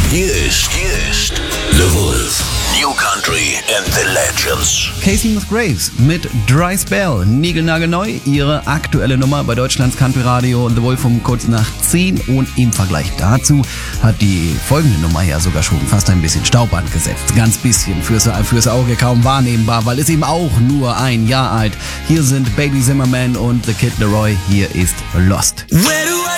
Hier ist The Wolf. New Country and the Legends. Casey Musgraves mit Dry Spell, niegelnagelneu, ihre aktuelle Nummer bei Deutschlands Country-Radio The Wolf um kurz nach 10 und im Vergleich dazu hat die folgende Nummer ja sogar schon fast ein bisschen Staub angesetzt. Ganz bisschen, fürs Auge kaum wahrnehmbar, weil es eben auch nur ein Jahr alt. Hier sind Baby Zimmerman und The Kid Laroi, hier ist Lost. Where do I